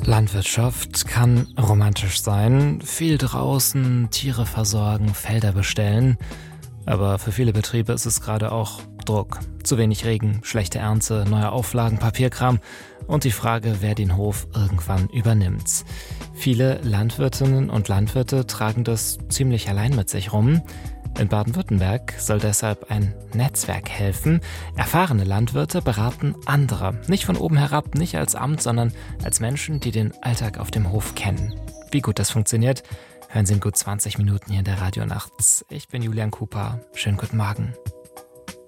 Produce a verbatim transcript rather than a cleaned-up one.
Landwirtschaft kann romantisch sein, viel draußen, Tiere versorgen, Felder bestellen. Aber für viele Betriebe ist es gerade auch Druck. Zu wenig Regen, schlechte Ernte, neue Auflagen, Papierkram und die Frage, wer den Hof irgendwann übernimmt. Viele Landwirtinnen und Landwirte tragen das ziemlich allein mit sich rum. In Baden-Württemberg soll deshalb ein Netzwerk helfen. Erfahrene Landwirte beraten andere. Nicht von oben herab, nicht als Amt, sondern als Menschen, die den Alltag auf dem Hof kennen. Wie gut das funktioniert, hören Sie in gut zwanzig Minuten hier in der Radionacht. Ich bin Julian Cooper. Schönen guten Morgen.